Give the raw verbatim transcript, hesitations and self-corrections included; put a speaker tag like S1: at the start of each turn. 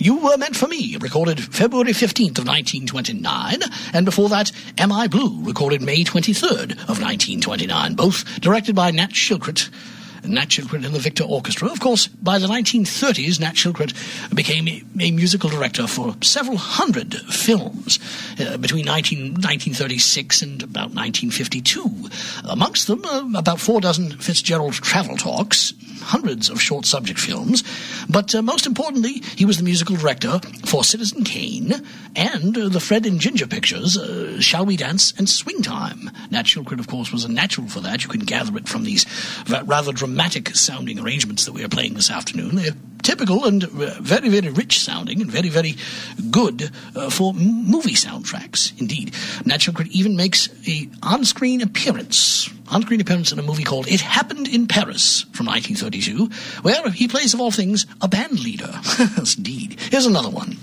S1: You Were Meant for Me, recorded February fifteenth of nineteen twenty-nine, and before that, Am I Blue, recorded May twenty-third of nineteen twenty-nine, both directed by Nat Shilkret. Nat Shilkret and the Victor Orchestra. Of course, by the nineteen thirties, Nat Shilkret became a, a musical director for several hundred films uh, between nineteen, nineteen thirty-six and about nineteen fifty-two. Amongst them, uh, about four dozen Fitzgerald travel talks, hundreds of short subject films, but uh, most importantly, he was the musical director for Citizen Kane and uh, the Fred and Ginger pictures, uh, Shall We Dance and Swing Time. Nat Shilkret, of course, was a natural for that. You can gather it from these rather dramatic-sounding arrangements that we are playing this afternoon. They're typical and very, very rich-sounding and very, very good uh, for movie soundtracks, indeed. Nat Shilkret even makes a on-screen appearance, on-screen appearance in a movie called It Happened in Paris from nineteen thirty-two, where he plays, of all things, a band leader. Yes, indeed. Here's another one.